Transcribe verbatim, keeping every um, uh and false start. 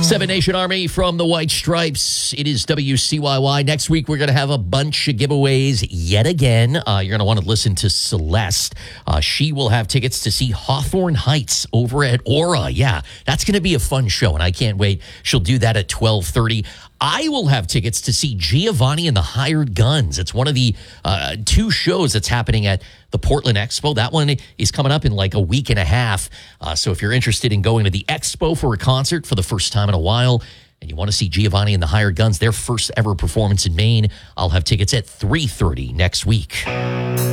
Seven Nation Army from the White Stripes. It is W C Y Y. Next week, we're going to have a bunch of giveaways yet again. Uh, you're going to want to listen to Celeste. Uh, she will have tickets to see Hawthorne Heights over at Aura. Yeah, that's going to be a fun show, and I can't wait. She'll do that at twelve thirty. I will have tickets to see Giovanni and the Hired Guns. It's one of the uh, two shows that's happening at the Portland Expo. That one is coming up in like a week and a half. Uh, so if you're interested in going to the Expo for a concert for the first time in a while, and you want to see Giovanni and the Hired Guns, their first ever performance in Maine, I'll have tickets at three thirty next week.